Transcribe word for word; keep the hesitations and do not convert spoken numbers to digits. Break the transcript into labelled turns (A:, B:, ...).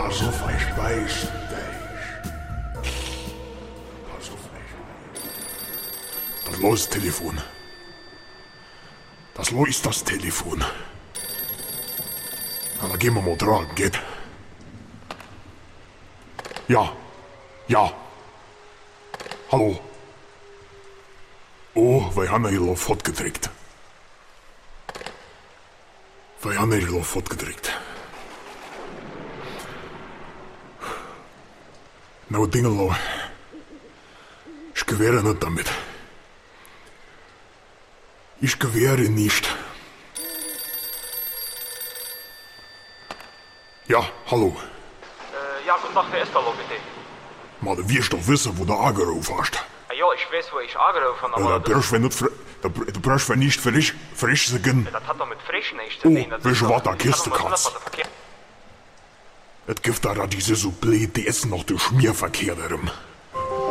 A: Pass auf, ich weiß dich. Pass auf, ich. Das los Telefon. Das lo ist das Telefon. Na, da gehen wir mal dran, geht. Ja, ja. Hallo. Oh, wij haben hier auf Hot gedrückt. Wir haben hier auf Hot gedrückt. Nou, Dingelo. Ich gewehre nicht damit. Ich gewehre nicht. Ja, hallo.
B: Äh, ja, guten Tag, wer ist da noch bitte?
A: Maar du wirst doch wissen, wo du angerufen hast.
B: Ja, ich weiß, wo ich angerufen habe.
A: Ja, da brauchst du nicht, fr da, da brauchst du nicht frisch, frisch sagen.
B: Das hat doch mit frisch nichts zu tun.
A: Oh, weißt du was, da Kiste kannst. Es gibt da diese so blöd, die essen noch durch Schmierverkehr darum.